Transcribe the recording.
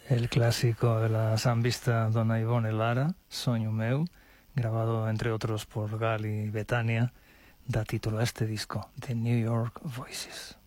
El clásico de la sambista Dona Ivone Lara, Soño meu, grabado entre otros por Gal y Betania, da título a este disco, The New York Voices.